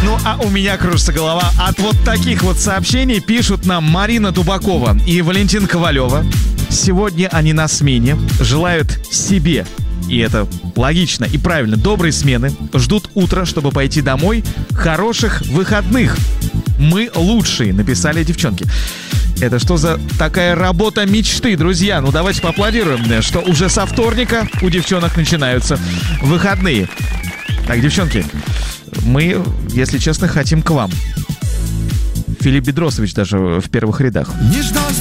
Ну, а у меня кружится голова от вот таких вот сообщений. Пишут нам Марина Дубакова и Валентин Ковалева. Сегодня они на смене, желают себе, и это логично и правильно, доброй смены, ждут утра, чтобы пойти домой. Хороших выходных. Мы лучшие, написали девчонки. Это что за такая работа мечты, друзья? Ну, давайте поаплодируем, что уже со вторника у девчонок начинаются выходные. Так, девчонки, мы, если честно, хотим к вам. Филипп Бедросович даже в первых рядах. Не ждал